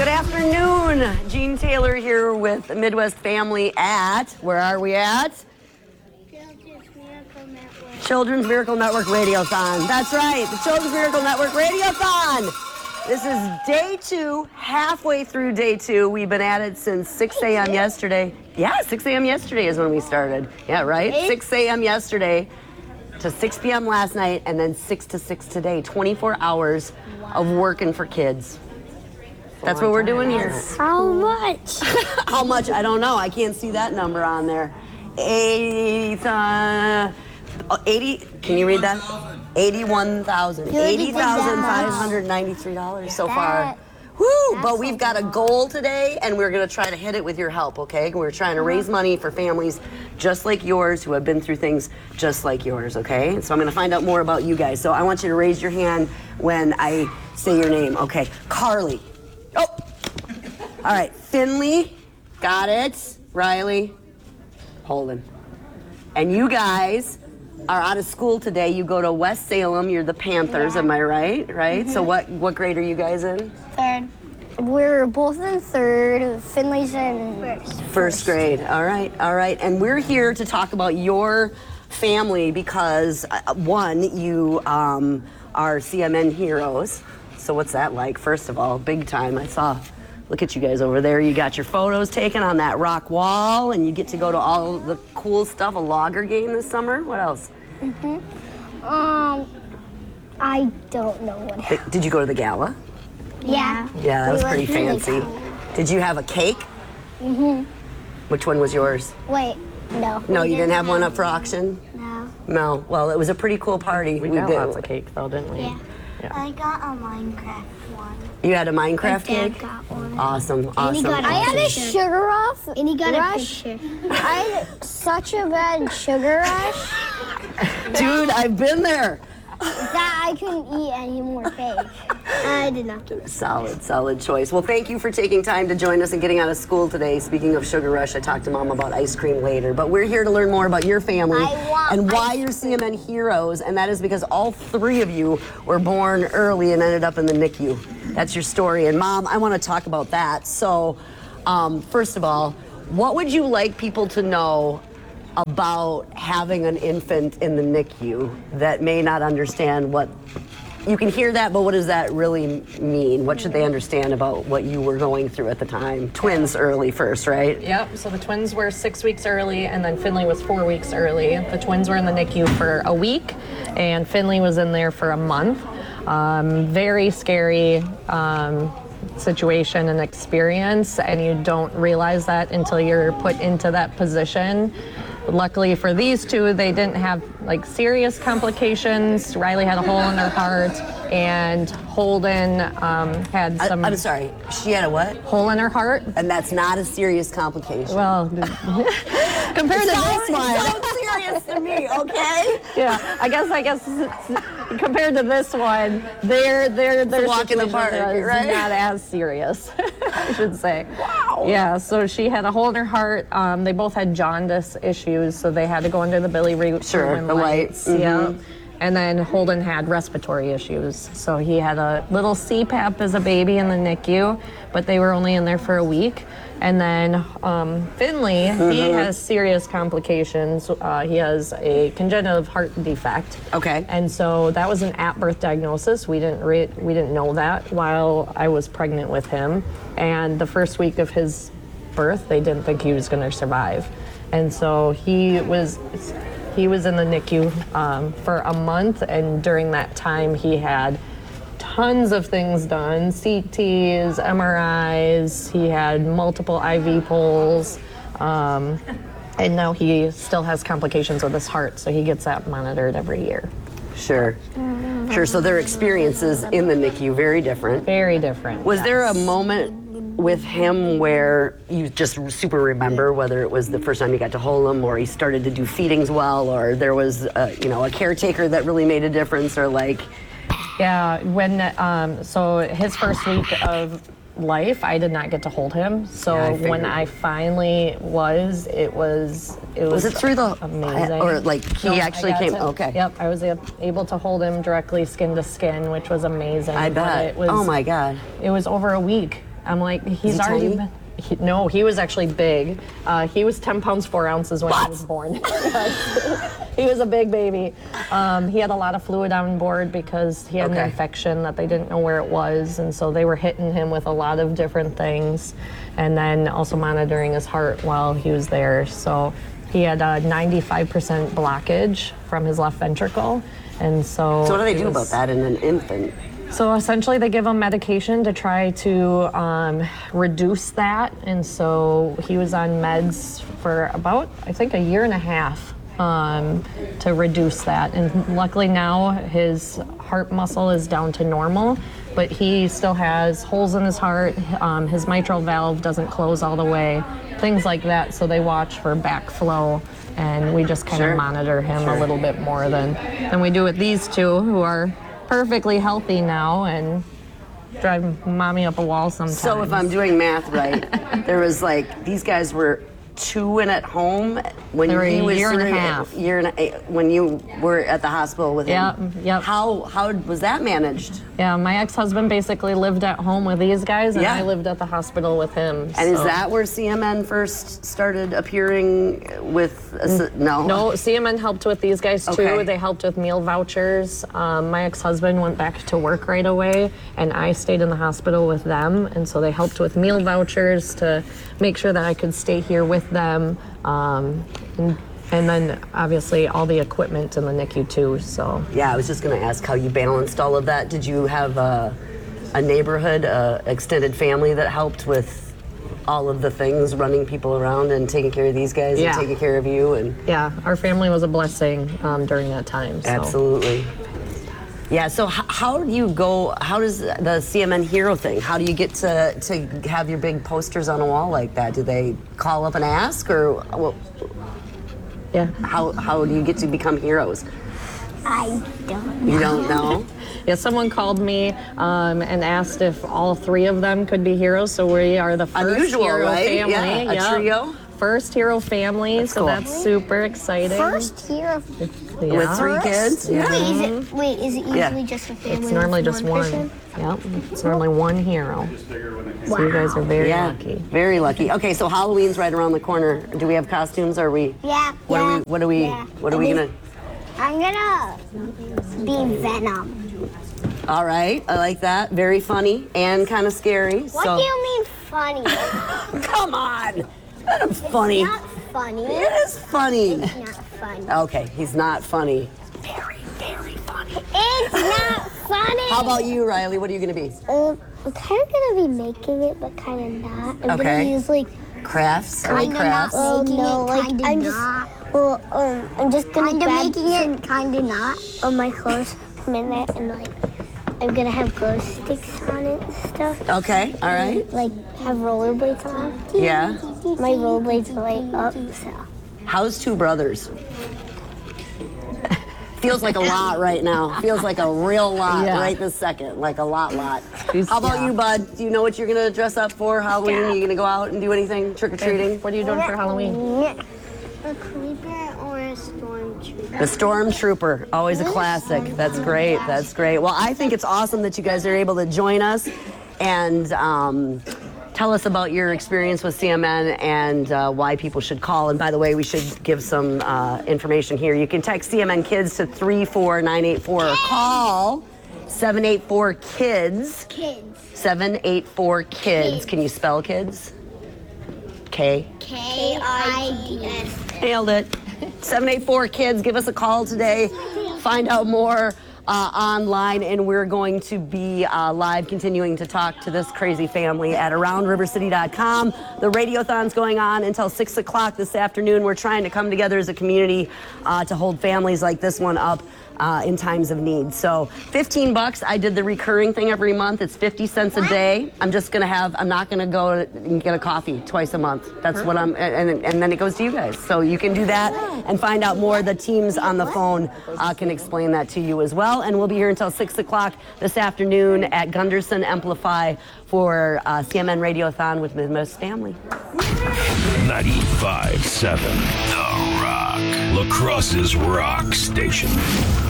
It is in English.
Good afternoon. Jean Taylor here with Midwest Family at, where are we at? Children's Miracle Network Radiothon. That's right, the Children's Miracle Network Radiothon. This is day 2, halfway through day 2. We've been at it since 6 a.m. yesterday. Yeah, 6 a.m. yesterday is when we started. Yeah, right? 6 a.m. yesterday to 6 p.m. last night, and then 6 to 6 today. 24 hours of working for kids. That's what we're doing here. How much? How much? I don't know. I can't see that number on there. 80, can you read that? $81,000. $80,593 so far. Woo! But we've got a goal today, and we're going to try to hit it with your help, okay? We're trying to raise money for families just like yours who have been through things just like yours, okay? So I'm going to find out more about you guys. So I want you to raise your hand when I say your name. Okay. Carly. Oh! All right. Finley. Got it. Riley. Holden. And you guys are out of school today. You go to West Salem. You're the Panthers, am I right? Right? So what grade are you guys in? Third. We're both in third. Finley's in First grade. All right. And we're here to talk about your family because, one, you are CMN heroes. So what's that like? First of all, big time. Look at you guys over there. You got your photos taken on that rock wall, and you get to go to all the cool stuff, a logger game this summer. What else? I don't know what happened. Did you go to the gala? Yeah. Yeah, that was pretty really fancy. cool. Did you have a cake? Which one was yours? Wait, no. No, you didn't have one up for auction? No. No. Well, it was a pretty cool party. We got lots of cake though, didn't we? Yeah. Yeah. I got a Minecraft one. You had a Minecraft My dad cake? got one. Awesome. I had a sugar rush. And he got rush. a picture. I had such a bad sugar rush Dude, I've been there. that I couldn't eat any more cake. I did not do it. Solid choice. Well, thank you for taking time to join us and getting out of school today. Speaking of Sugar Rush, I talked to Mom about ice cream later, but we're here to learn more about your family and why you're CMN heroes, and that is because all 3 of you were born early and ended up in the NICU. That's your story, and Mom, I want to talk about that. So, first of all, what would you like people to know about having an infant in the NICU that may not understand what, you can hear that, but what does that really mean? What should they understand about what you were going through at the time? Twins early first, right? Yep, so the twins were 6 weeks early, and then Finley was 4 weeks early. The twins were in the NICU for a week, and Finley was in there for a month. Very scary situation and experience, and you don't realize that until you're put into that position. Luckily for these 2, they didn't have serious complications. Riley had a hole in her heart, and Holden had some. I'm sorry, she had a what? Hole in her heart. And that's not a serious complication. Well, compared to this one. Sounds serious to me, okay? Yeah, I guess compared to this one, their walk in the park, right? Not as serious, I should say. Wow. Yeah, so she had a hole in her heart. They both had jaundice issues, so they had to go under the Billy root. Sure, the lights. Yeah. And then Holden had respiratory issues. So he had a little CPAP as a baby in the NICU, but they were only in there for a week. And then Finley, he has serious complications. He has a congenital heart defect. Okay. And so that was an at-birth diagnosis. We didn't know that while I was pregnant with him. And the first week of his birth, they didn't think he was going to survive. And so he was in the NICU for a month, and during that time he had tons of things done, CTs, MRIs, he had multiple IV pulls, and now he still has complications with his heart, so he gets that monitored every year. Sure. So their experiences in the NICU, very different. Very different. Was there a moment with him where you just super remember, whether it was the first time you got to hold him, or he started to do feedings well, or there was a caretaker that really made a difference, or Yeah, when so his first week of life, I did not get to hold him. So when I finally it was it through the amazing. Or he actually came? Okay. Yep, I was able to hold him directly skin to skin, which was amazing. I bet. It was, oh my God. It was over a week. I'm like, he's he already tiny? No, he was actually big. He was 10 pounds 4 ounces when he was born. He was a big baby. He had a lot of fluid on board because he had an infection that they didn't know where it was, and so they were hitting him with a lot of different things, and then also monitoring his heart while he was there. So he had a 95% blockage from his left ventricle, and so. So what do they do about that in an infant? So essentially they give him medication to try to reduce that. And so he was on meds for about, I think, a year and a half to reduce that. And luckily now his heart muscle is down to normal, but he still has holes in his heart. His mitral valve doesn't close all the way, things like that. So they watch for backflow, and we just kind of monitor him a little bit more than we do with these two, who are perfectly healthy now and drive mommy up a wall sometimes. So if I'm doing math right, there was like, these guys were 2 and at home when They were he a was year and a 3, half. when you were at the hospital with him. Yep. How was that managed? Yeah, my ex-husband basically lived at home with these guys, and I lived at the hospital with him. And is that where CMN first started appearing with, no? No, CMN helped with these guys too. Okay. They helped with meal vouchers. My ex-husband went back to work right away, and I stayed in the hospital with them. And so they helped with meal vouchers to make sure that I could stay here with them. And then obviously all the equipment in the NICU too, so. Yeah, I was just gonna ask how you balanced all of that. Did you have a neighborhood, extended family that helped with all of the things, running people around and taking care of these guys and taking care of you? And yeah, our family was a blessing during that time. So. Absolutely. Yeah, so how do you go, how does the CMN Hero thing, how do you get to have your big posters on a wall like that? Do they call up and ask, or how do you get to become heroes? I don't know. You don't know? Yeah, someone called me and asked if all 3 of them could be heroes. So we are the first Unusual, hero right? family. Yeah, a trio. First hero family, That's so cool. that's super exciting. First year of With 3 kids? Yeah. Wait, is it usually just a family? It's normally with just person? one. Yep, it's normally 1 hero. So you guys are very lucky. Very lucky. Okay, so Halloween's right around the corner. Do we have costumes? Are we? Yeah. What are we gonna? I'm gonna be Venom. All right, I like that. Very funny and kind of scary. What do you mean funny? Come on, that's funny. Not funny. It is funny. It's not funny. Okay, he's not funny. Very, very funny. It's not funny. How about you, Riley? What are you gonna be? I'm kind of gonna be making it, but kind of not. I'm Okay. gonna use like Crafts? Are we kind of crafts? not making no, it, like, kind of I'm not. just- Well, I'm just gonna Kind of grab making it, kind of not. on my clothes from in there, and like I'm gonna have glow sticks on it and stuff. Okay, all right. Like have rollerblades on. Yeah. My rollerblades are like up, so. How's 2 brothers? Feels like a lot right now. Feels like a real lot right this second. Like a lot. How about you, bud? Do you know what you're gonna dress up for Halloween? Are you gonna go out and do anything trick-or-treating? What are you doing for Halloween? A creeper or a stormtrooper? The Stormtrooper, always a classic. That's great. That's great. Well, I think it's awesome that you guys are able to join us and tell us about your experience with CMN and why people should call. And by the way, we should give some information here. You can text CMN Kids to 34984 or call 784-KIDS. Kids. 784-KIDS. Can you spell kids? K. Kids. Nailed it. 784-KIDS. Give us a call today. Find out more online, and we're going to be live continuing to talk to this crazy family at AroundRiverCity.com. The Radiothon's going on until 6 o'clock this afternoon. We're trying to come together as a community to hold families like this one up in times of need. So $15, I did the recurring thing every month. It's 50 cents a day. I'm not gonna go and get a coffee twice a month. That's what and then it goes to you guys. So you can do that and find out more. The teams on the phone can explain that to you as well. And we'll be here until 6 o'clock this afternoon at Gunderson Amplify for CMN Radiothon with Midwest Family. 95.7 The Rock. La Crosse's Rock Station.